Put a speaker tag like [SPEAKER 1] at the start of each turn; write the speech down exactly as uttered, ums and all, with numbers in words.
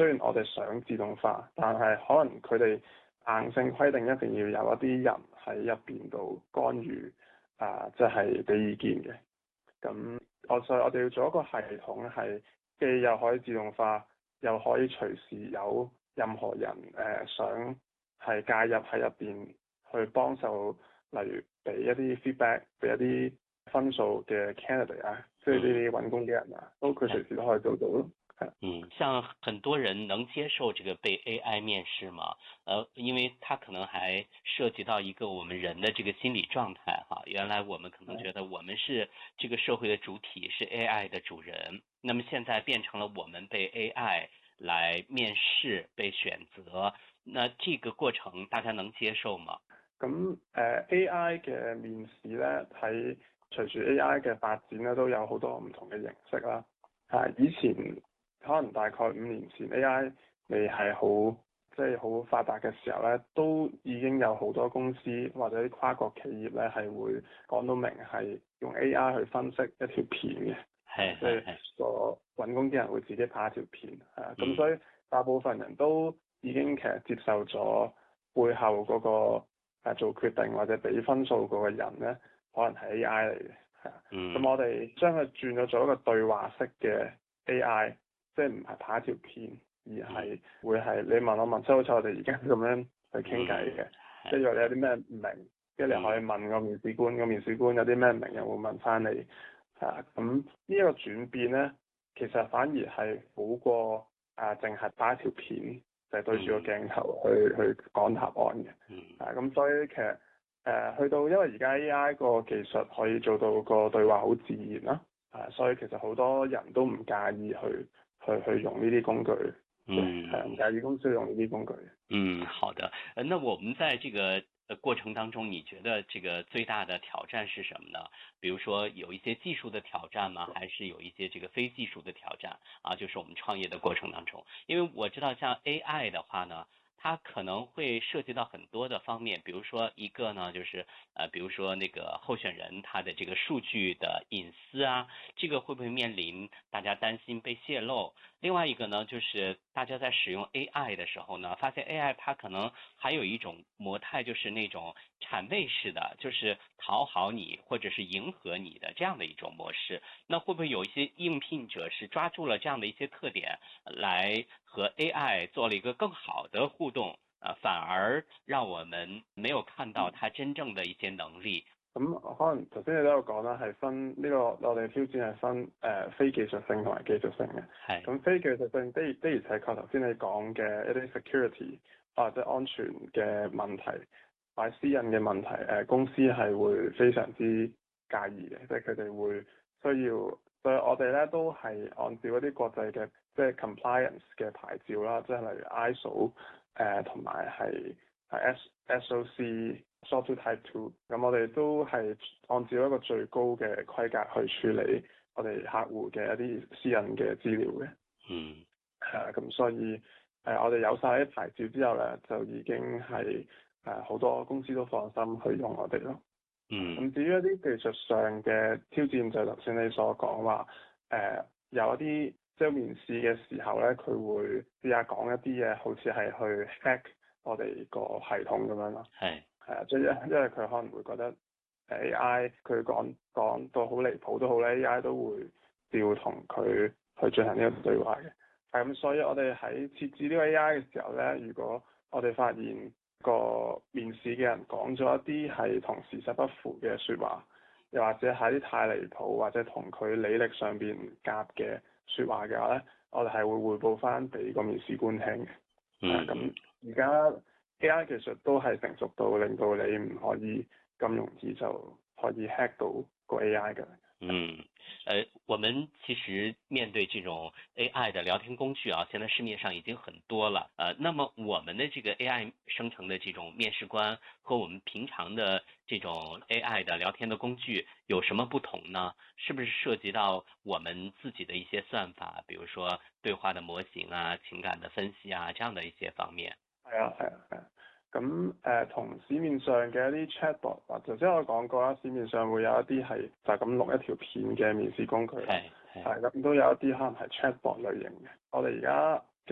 [SPEAKER 1] 雖然我哋想自動化，但係可能佢哋硬性規定一定要有一啲人喺入邊度干預啊，即係俾意見嘅。咁我所以我哋要做一個系統係既又可以自動化，又可以隨時有任何人誒、呃、想係介入喺入邊去幫手，例如俾一啲 feedback，俾一啲分數嘅 candidate 啊，即係呢啲揾工嘅人啊，都佢隨時都可以做到咯。
[SPEAKER 2] 嗯，像很多人能接受這個被 A I 面試嗎？呃，因為它可能還涉及到一個我們人的這個心理狀態哈。原來我們可能覺得我們是這個社會的主體，是 A I 的主人，那麼現在變成了我們被 A I 來面試、被選擇，那這個過程大家能接受嗎？
[SPEAKER 1] 咁誒、呃、A I 嘅面試咧，喺隨住 A I 嘅發展咧，都有好多唔同嘅形式啦。係以前。可能大概五年前 A I 未係好即係好發達嘅時候咧，都已經有好多公司或者啲跨國企業咧係會講到明係用 A I 去分析一條片嘅，係即係個揾工啲人會自己拍一條片，係咁、嗯、所以大部分人都已經其實接受咗背後嗰個誒做決定或者俾分數嗰個人咧，可能係 A I 嚟嘅，係啊，咁、嗯、我哋將佢轉咗做一個對話式嘅 A I。即係唔係拍一條片，而係會係你問我問，即係好似我哋而家咁樣去傾偈嘅。即係如果你有啲咩唔明，跟住你可以問個面試官，個面試官有啲咩唔明又會問翻你。啊，咁呢一個轉變咧，其實反而係好過啊，淨係拍一條片就係、對住個鏡頭去去講答案嘅。啊，咁所以其實誒、呃、去到因為而家 A I 個技術可以做到個對話好自然啦。啊，所以其實好多人都唔介意去。去去用呢啲工具，嗯，係唔介意公司用呢啲工具。
[SPEAKER 2] 嗯，好的。呃，那我們在這個過程當中，你覺得這個最大的挑戰是什麼呢？比如說有一些技術的挑戰嗎？還是有一些這個非技術的挑戰？啊，就是我們創業的過程當中，因為我知道像 A I 的話呢，它可能會涉及到很多的方面，比如說一個呢，就是呃，比如說那個候選人他的這個數據的隱私啊，這個會不會面臨大家擔心被洩露？另外一個呢，就是大家在使用 A I 的時候呢，發現 A I 它可能還有一種模態，就是那種諂媚式的，就是討好你或者是迎合你的這樣的一種模式。那會不會有一些應聘者是抓住了這樣的一些特點，來和 A I 做了一個更好的互動，呃，反而讓我們沒有看到它真正的一些能力。
[SPEAKER 1] 咁、嗯、可能頭先你都有講啦，係分呢、這個我哋挑戰係分誒、呃、非技術性同埋技術性嘅。係。咁非技術性的的而且確頭先你講嘅一啲 security 或者安全嘅問題，或者私隱嘅問題，誒、呃、公司係會非常之介意嘅，即係佢哋會需要，所以我哋咧都係按照一啲國際嘅即係 compliance 嘅牌照啦，即係例如 I S O 誒同埋係係 S S O C。S O C Type Two，咁我哋都係按照一個最高嘅規格去處理我哋客戶嘅一啲私隱嘅資料嘅。嗯，係啊，咁所以誒、呃，我哋有晒啲牌照之後咧，就已經係誒好多公司都放心去用我哋咯。嗯，咁至於一啲技術上嘅挑戰，就頭先你所講話誒，有一啲即係面試嘅時候咧，佢會試下講一啲嘢，好似係去 hack 我哋個系統咁樣咯。係。係啊，即係因因為佢可能會覺得 A I 佢講講到好離譜都好咧，A I 都會照同佢去進行呢個對話嘅。係咁，所以我哋喺設置呢個 A I 嘅時候咧，如果我哋發現個面試嘅人講咗一啲係同事實不符嘅説話，又或者係啲太離譜或者同佢履歷上邊夾嘅説話嘅話咧，我哋係會匯報翻俾個面試官聽嘅。嗯。咁而家A I 技術都係成熟到令到你唔可以咁容易就可以 hack 到個 A I 嘅。
[SPEAKER 2] 嗯，呃，我們其實面對這種 A I 的聊天工具啊，現在市面上已經很多了。呃，那麼我們的這個 A I 生成的這種面試官和我們平常的這種 A I 的聊天的工具有什麼不同呢？是不是涉及到我們自己的一些算法，比如說對話的模型啊、情感的分析啊，這樣的一些方面？
[SPEAKER 1] 係啊，係啊，係啊。咁誒，同、呃、市面上嘅一啲 chatbot，或者頭先我講過啦，市面上會有一啲係就咁錄一條片嘅面試工具，係係咁都有一啲可能係 chatbot 類型嘅。我哋而家